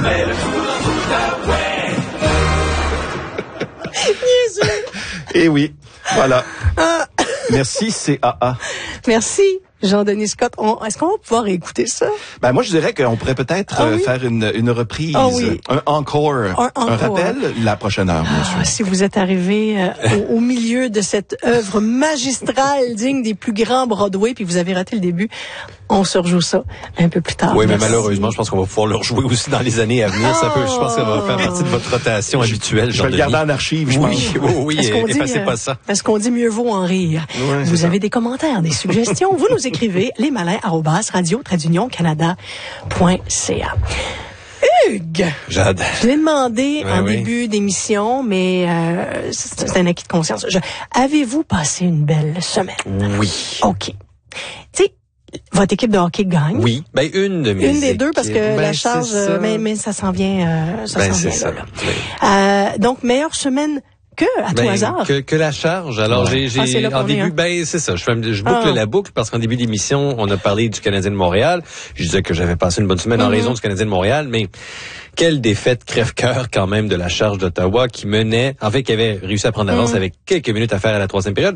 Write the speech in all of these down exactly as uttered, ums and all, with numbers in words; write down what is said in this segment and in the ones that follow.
mets le fou dans tout ouais. Eh oui, voilà. Ah. Merci, C A A. Merci, Jean-Denis Scott. On, est-ce qu'on va pouvoir écouter ça? Ben moi, je dirais qu'on pourrait peut-être ah, euh, oui? faire une, une reprise, ah, oui. un encore, un, encore. un rappel la prochaine heure, bien sûr. Ah, si vous êtes arrivé euh, au, au milieu de cette œuvre magistrale digne des plus grands Broadway, puis vous avez raté le début, on se rejoue ça un peu plus tard. Oui, mais Merci. Malheureusement, je pense qu'on va pouvoir le rejouer aussi dans les années à venir. Oh. Ça peut, je pense que ça va faire partie de votre rotation habituelle. Je vais le garder en archive, je oui, pense. Oui, oui, est-ce qu'on dit, effacez euh, pas ça. Est-ce qu'on dit mieux vaut en rire? Ouais, vous ça. avez des commentaires, des suggestions, vous nous écrivez lesmalins arobase radio trait d'union canada point c a. Hugues, Jade. je l'ai demandé ouais, en oui. début d'émission, mais euh, c'est, c'est un acquis de conscience. Je, avez-vous passé une belle semaine? Oui. OK. Tu sais, votre équipe de hockey gagne. Oui, ben une de mes Une des deux parce que ben, la charge, ça. mais, mais ça s'en vient, euh, ça ben, s'en vient c'est là. ça. là. Euh, donc meilleure semaine que à ben, tout hasard. Que, que la charge. Alors ouais. j'ai, j'ai ah, c'est là en qu'on est, début, hein? ben c'est ça. Je, fais, je boucle ah. la boucle parce qu'en début d'émission, on a parlé du Canadien de Montréal. Je disais que j'avais passé une bonne semaine mm-hmm. en raison du Canadien de Montréal, mais quelle défaite crève-cœur quand même de la charge d'Ottawa qui menait, en fait, qui avait réussi à prendre l'avance mm. avec quelques minutes à faire à la troisième période.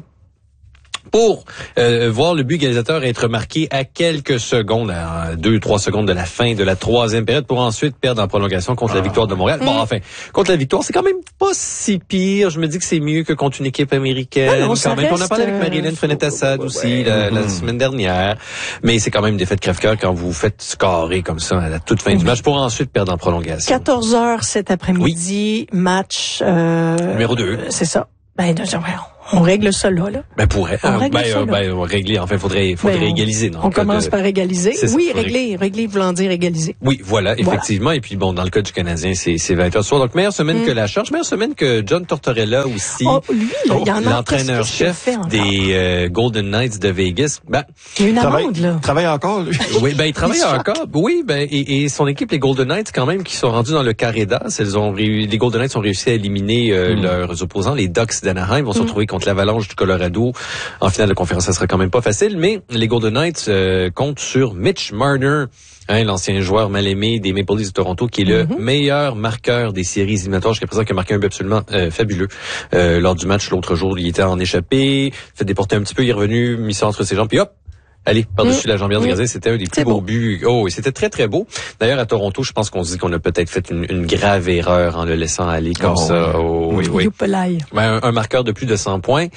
Pour euh, voir le but égalisateur être marqué à quelques secondes, à deux, trois secondes de la fin de la troisième période, pour ensuite perdre en prolongation contre ah. la victoire de Montréal. Bon, enfin, contre la victoire, c'est quand même pas si pire. Je me dis que c'est mieux que contre une équipe américaine. Ah non, quand même. Reste, On a parlé avec Marie-Hélène euh, Frenette-Assad ouais, aussi ouais. La, la semaine dernière. Mais c'est quand même une défaite crève-cœur quand vous faites scorer comme ça à la toute fin oui. du match pour ensuite perdre en prolongation. quatorze heures cet après-midi, oui. match... Euh, numéro deux. C'est ça. Ben, on règle ça là, là. Ben, pourrait. On règle ben, ça, euh, ben, régler. Enfin, faudrait, faudrait ben, égaliser. On commence de... par égaliser. C'est oui, ça, régler. Faudrait... Régler voulant dire égaliser. Oui, voilà, effectivement. Voilà. Et puis, bon, dans le cas du Canadien, c'est, c'est vingt heures ce soir. Donc, meilleure semaine mm. que la charge. Meilleure semaine que John Tortorella aussi. Oh, lui, là, il y en a l'entraîneur-chef des euh, Golden Knights de Vegas. Ben, il y a une travaille, amende, là. Il travaille encore, lui. Oui, ben, il travaille il encore. Oui, ben, et, et son équipe, les Golden Knights, quand même, qui sont rendus dans le carré d'as. Elles ont réussi, les Golden Knights ont réussi à éliminer euh, mm. leurs opposants. Les Ducks d'Anaheim vont mm. se retrouver contre l'Avalanche du Colorado. En finale de conférence, ça sera quand même pas facile, mais les Golden Knights euh, comptent sur Mitch Marner, hein, l'ancien joueur mal aimé des Maple Leafs de Toronto, qui est le mm-hmm. meilleur marqueur des séries éliminatoires jusqu'à présent, qui a marqué un but absolument euh, fabuleux. Euh, lors du match l'autre jour, il était en échappé, fait déporter un petit peu, il est revenu, mis ça entre ses jambes, puis hop! Allez, par-dessus mmh. la jambière de gazette, c'était un des plus c'est beaux beau. buts. Oh, et c'était très, très beau. D'ailleurs, à Toronto, je pense qu'on se dit qu'on a peut-être fait une, une grave erreur en le laissant aller comme oh. ça. Oh, oui, oui. Ben, un, un marqueur de plus de cent points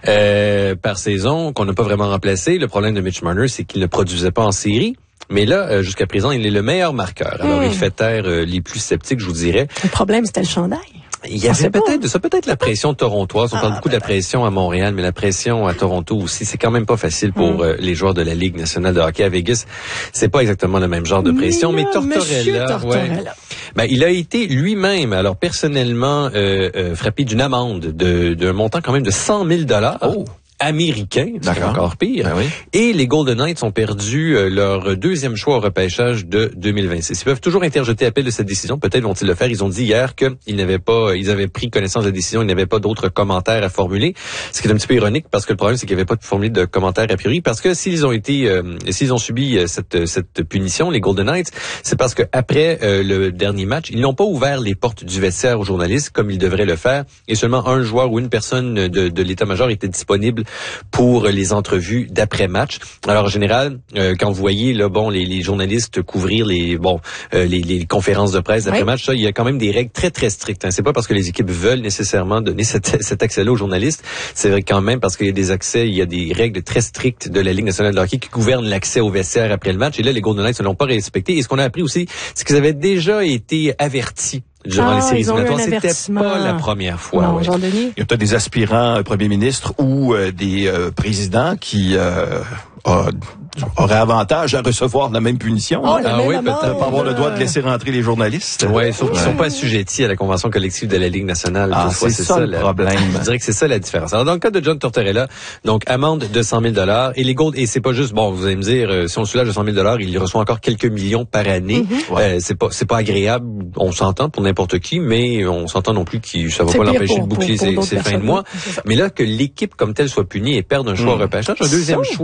euh, par saison qu'on n'a pas vraiment remplacé. Le problème de Mitch Marner, c'est qu'il ne produisait pas en série. Mais là, euh, jusqu'à présent, il est le meilleur marqueur. Alors, mmh. il fait taire euh, les plus sceptiques, je vous dirais. Le problème, c'était le chandail. Il y avait peut-être de ça, peut-être la pression torontoise. On ah, parle beaucoup de la pression à Montréal, mais la pression à Toronto aussi, c'est quand même pas facile pour mm. euh, les joueurs de la Ligue nationale de hockey à Vegas. C'est pas exactement le même genre de pression, mais, là, mais Tortorella, Tortorella. Ouais, ben, il a été lui-même, alors personnellement, euh, euh, frappé d'une amende de d'un montant quand même de cent mille dollars. Oh. Américain, c'est encore pire. Ben oui. Et les Golden Knights ont perdu euh, leur deuxième choix au repêchage de deux mille vingt-six. Ils peuvent toujours interjeter appel de cette décision. Peut-être vont-ils le faire. Ils ont dit hier qu'ils n'avaient pas, ils avaient pris connaissance de la décision. Ils n'avaient pas d'autres commentaires à formuler. Ce qui est un petit peu ironique parce que le problème, c'est qu'il n'y avait pas de formule de commentaires a priori. Parce que s'ils ont été, euh, s'ils ont subi euh, cette cette punition, les Golden Knights, c'est parce que après euh, le dernier match, ils n'ont pas ouvert les portes du vestiaire aux journalistes comme ils devraient le faire. Et seulement un joueur ou une personne de, de l'état-major était disponible pour les entrevues d'après-match. Alors en général, euh, quand vous voyez là, bon, les, les journalistes couvrir les bon euh, les, les conférences de presse d'après-match, oui. ça, il y a quand même des règles très très strictes. Hein. C'est pas parce que les équipes veulent nécessairement donner cet, cet accès-là aux journalistes. C'est vrai quand même parce qu'il y a des accès, il y a des règles très strictes de la Ligue nationale de hockey qui gouvernent l'accès au vestiaire après le match. Et là, les Golden Knights ne l'ont pas respecté. Et ce qu'on a appris aussi, c'est qu'ils avaient déjà été avertis durant ah, les séries éliminatoires. C'était pas la première fois. Non, ouais. Jean-Denis. Il y a peut-être des aspirants euh, premiers ministres ou euh, des euh, présidents qui euh, euh, auraient avantage à recevoir la même punition. Oh, hein. la ah même oui, amende. peut-être. Pas avoir le droit de laisser rentrer les journalistes. Ouais, sauf qu'ils ouais. sont pas assujettis à la convention collective de la Ligue nationale. Ah, fois, c'est, c'est ça, ça le la... problème. Je dirais que c'est ça la différence. Alors, dans le cas de John Tortorella, donc, amende de cent mille dollars. Et les Gold, et c'est pas juste, bon, vous allez me dire, euh, si on le soulage de cent mille dollars, il reçoit encore quelques millions par année. Mm-hmm. Ouais. Euh, c'est pas, c'est pas agréable. On s'entend pour n'importe qui, mais on s'entend non plus que ça va c'est pas l'empêcher pour, de boucler pour, pour ses, ses fins de mois. Mais là, que l'équipe comme telle soit punie et perde un choix mmh. au repêchage, un deuxième ça. choix, c'est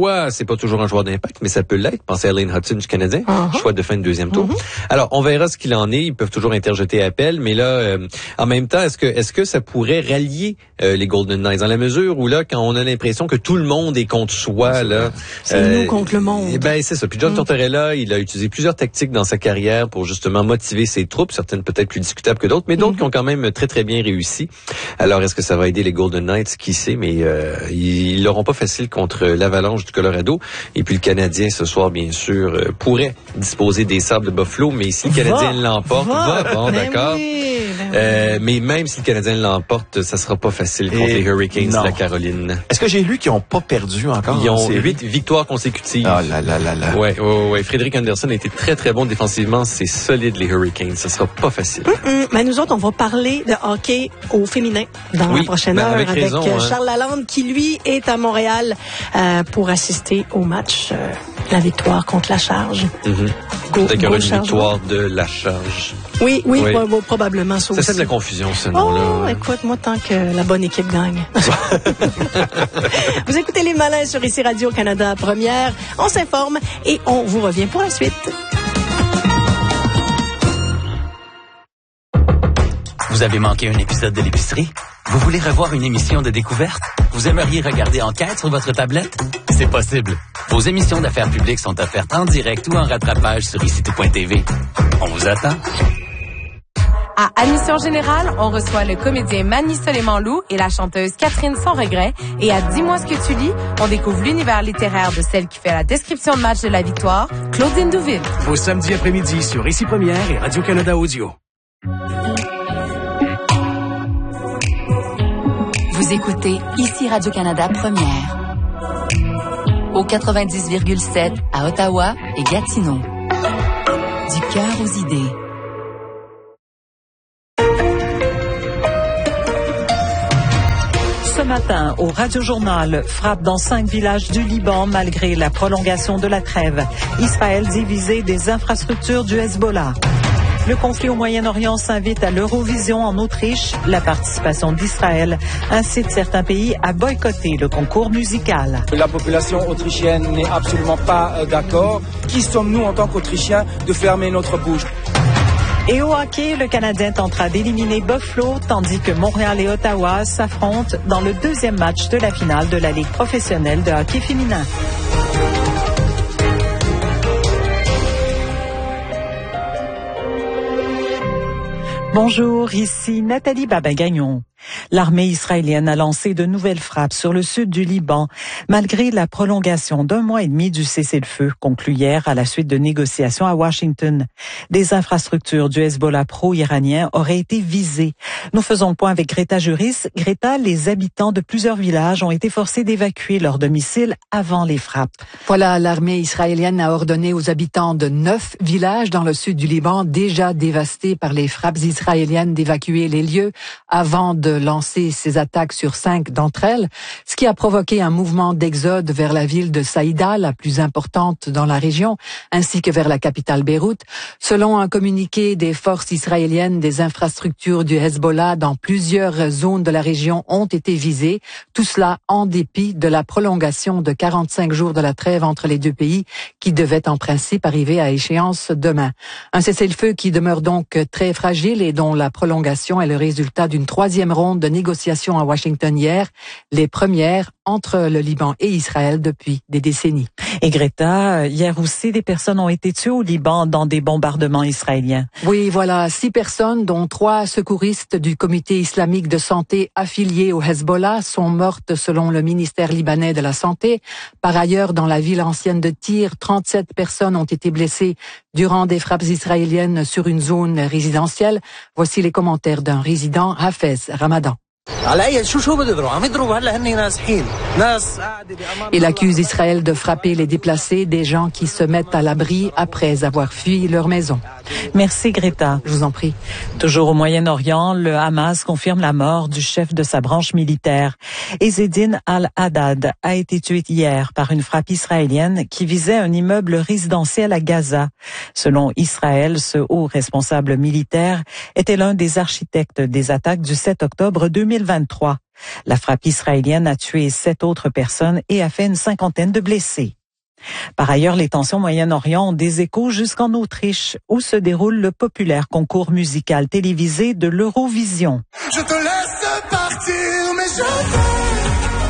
pas toujours un joueur d'impact, mais ça peut l'être. Pensez à Lane Hudson du Canadien, uh-huh. choix de fin de deuxième tour. Uh-huh. Alors, on verra ce qu'il en est. Ils peuvent toujours interjeter appel, mais là, euh, en même temps, est-ce que est-ce que ça pourrait rallier euh, les Golden Knights dans la mesure où là, quand on a l'impression que tout le monde est contre soi, là, c'est euh, nous contre le monde. Ben c'est ça. Puis John mm. Tortorella, il a utilisé plusieurs tactiques dans sa carrière pour justement motiver ses troupes, certaines peut-être plus discutables que d'autres, mais d'autres mm. qui ont quand même très très bien réussi. Alors, est-ce que ça va aider les Golden Knights? Qui sait, mais euh, ils l'auront pas facile contre l'Avalanche du Colorado. Et puis le Canadien ce soir, bien sûr, euh, pourrait disposer des Sabres de Buffalo, mais si le Canadien va, l'emporte, va, va bon, ben d'accord. Oui, ben euh, oui. Mais même si le Canadien l'emporte, ça sera pas facile contre Et les Hurricanes non. de la Caroline. Est-ce que j'ai lu qu'ils ont pas perdu encore? Ils ont huit victoires consécutives. Ah là là là là. Ouais, ouais, ouais. Frédéric Anderson a été très très bon défensivement. C'est solide les Hurricanes. Ça sera pas facile. Mm-mm. Mais nous autres, on va parler de hockey au féminin dans oui, la prochaine ben heure avec, avec raison, Charles hein. Lalande qui lui est à Montréal euh, pour assister au match. Euh, la victoire contre la Charge. Mm-hmm. Go, Peut-être qu'il y aura une charge. victoire de la Charge. Oui, oui, oui. Bon, probablement ça, ça aussi. Ça, c'est de la confusion, ce nom-là. Oh, écoute, moi, tant que la bonne équipe gagne. Vous écoutez Les Malins sur ici Radio-Canada Première. On s'informe et on vous revient pour la suite. Vous avez manqué un épisode de l'épicerie? Vous voulez revoir une émission de découverte? Vous aimeriez regarder Enquête sur votre tablette? C'est possible. Vos émissions d'affaires publiques sont offertes en direct ou en rattrapage sur ici tout point t v. On vous attend. À Admission Générale, on reçoit le comédien Manny Soleiman-Loup et la chanteuse Catherine Sans Regret. Et à Dis-moi ce que tu lis, on découvre l'univers littéraire de celle qui fait la description de match de la victoire, Claudine Douville. Vos samedis après-midi sur Ici Première et Radio-Canada Audio. Vous écoutez Ici Radio-Canada Première. Au quatre-vingt-dix virgule sept à Ottawa et Gatineau. Du cœur aux idées. Ce matin, au Radio-Journal, frappe dans cinq villages du Liban malgré la prolongation de la trêve. Israël divisé des infrastructures du Hezbollah. Le conflit au Moyen-Orient s'invite à l'Eurovision en Autriche. La participation d'Israël incite certains pays à boycotter le concours musical. La population autrichienne n'est absolument pas d'accord. Qui sommes-nous en tant qu'Autrichiens de fermer notre bouche? Et au hockey, le Canadien tentera d'éliminer Buffalo, tandis que Montréal et Ottawa s'affrontent dans le deuxième match de la finale de la Ligue professionnelle de hockey féminin. Bonjour, ici Nathalie Babin-Gagnon. L'armée israélienne a lancé de nouvelles frappes sur le sud du Liban, malgré la prolongation d'un mois et demi du cessez-le-feu conclu hier à la suite de négociations à Washington. Des infrastructures du Hezbollah pro-iranien auraient été visées. Nous faisons le point avec Greta Juris. Greta, les habitants de plusieurs villages ont été forcés d'évacuer leur domicile avant les frappes. Voilà, l'armée israélienne a ordonné aux habitants de neuf villages dans le sud du Liban, déjà dévastés par les frappes israéliennes, d'évacuer les lieux avant de lancer ses attaques sur cinq d'entre elles, ce qui a provoqué un mouvement d'exode vers la ville de Saïda, la plus importante dans la région, ainsi que vers la capitale Beyrouth. Selon un communiqué des forces israéliennes, des infrastructures du Hezbollah dans plusieurs zones de la région ont été visées, tout cela en dépit de la prolongation de quarante-cinq jours de la trêve entre les deux pays qui devait en principe arriver à échéance demain. Un cessez-le-feu qui demeure donc très fragile et dont la prolongation est le résultat d'une troisième ronde de négociations à Washington hier, les premières entre le Liban et Israël depuis des décennies. Et Greta, hier aussi, des personnes ont été tuées au Liban dans des bombardements israéliens. Oui, voilà, six personnes, dont trois secouristes du comité islamique de santé affiliés au Hezbollah, sont mortes selon le ministère libanais de la Santé. Par ailleurs, dans la ville ancienne de Tyr, trente-sept personnes ont été blessées durant des frappes israéliennes sur une zone résidentielle. Voici les commentaires d'un résident, Hafez Ramadan. Il accuse Israël de frapper les déplacés, des gens qui se mettent à l'abri après avoir fui leur maison. Merci Greta. Je vous en prie. Toujours au Moyen-Orient, le Hamas confirme la mort du chef de sa branche militaire. Ezzedine al-Haddad a été tué hier par une frappe israélienne qui visait un immeuble résidentiel à Gaza. Selon Israël, ce haut responsable militaire était l'un des architectes des attaques du sept octobre deux mille vingt-trois. La frappe israélienne a tué sept autres personnes et a fait une cinquantaine de blessés. Par ailleurs, les tensions au Moyen-Orient ont des échos jusqu'en Autriche, où se déroule le populaire concours musical télévisé de l'Eurovision. Je te laisse partir, mais je vais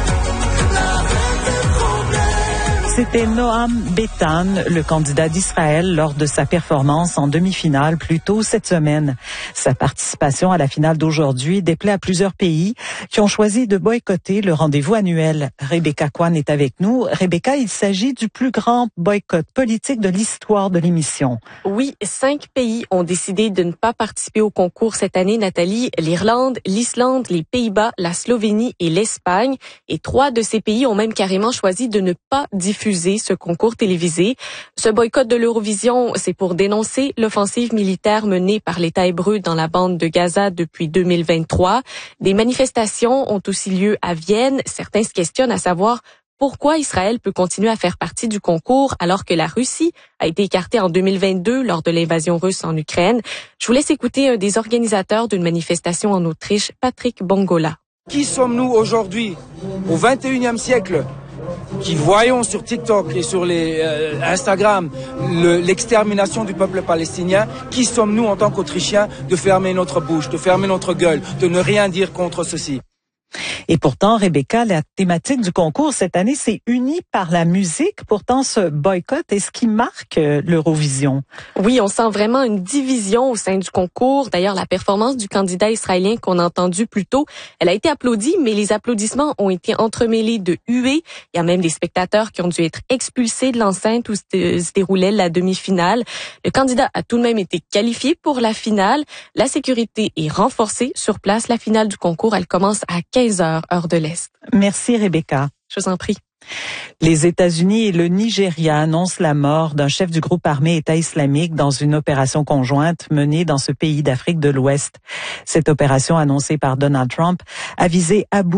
l'arrêter problème. C'était Noam Betan, le candidat d'Israël, lors de sa performance en demi-finale plus tôt cette semaine. Sa participation à la finale d'aujourd'hui déplaît à plusieurs pays qui ont choisi de boycotter le rendez-vous annuel. Rebecca Kwan est avec nous. Rebecca, il s'agit du plus grand boycott politique de l'histoire de l'émission. Oui, cinq pays ont décidé de ne pas participer au concours cette année, Nathalie. L'Irlande, l'Islande, les Pays-Bas, la Slovénie et l'Espagne. Et trois de ces pays ont même carrément choisi de ne pas diffuser ce concours télévisé. Ce boycott de l'Eurovision, c'est pour dénoncer l'offensive militaire menée par l'État hébreu dans la bande de Gaza depuis deux mille vingt-trois. Des manifestations ont aussi lieu à Vienne. Certains se questionnent à savoir pourquoi Israël peut continuer à faire partie du concours alors que la Russie a été écartée en deux mille vingt-deux lors de l'invasion russe en Ukraine. Je vous laisse écouter un des organisateurs d'une manifestation en Autriche, Patrick Bongola. Qui sommes-nous aujourd'hui, au vingt et unième siècle, qui voyons sur TikTok et sur les euh, Instagram le, l'extermination du peuple palestinien? Qui sommes-nous en tant qu'Autrichiens de fermer notre bouche, de fermer notre gueule, de ne rien dire contre ceci? Et pourtant, Rebecca, la thématique du concours cette année, c'est uni par la musique. Pourtant, ce boycott est ce qui marque l'Eurovision. Oui, on sent vraiment une division au sein du concours. D'ailleurs, la performance du candidat israélien qu'on a entendu plus tôt, elle a été applaudie, mais les applaudissements ont été entremêlés de huées. Il y a même des spectateurs qui ont dû être expulsés de l'enceinte où se déroulait la demi-finale. Le candidat a tout de même été qualifié pour la finale. La sécurité est renforcée sur place. La finale du concours, elle commence à quinze heures, heure de l'Est. Merci, Rebecca. Je vous en prie. Les États-Unis et le Nigeria annoncent la mort d'un chef du groupe armé État islamique dans une opération conjointe menée dans ce pays d'Afrique de l'Ouest. Cette opération annoncée par Donald Trump a visé Abu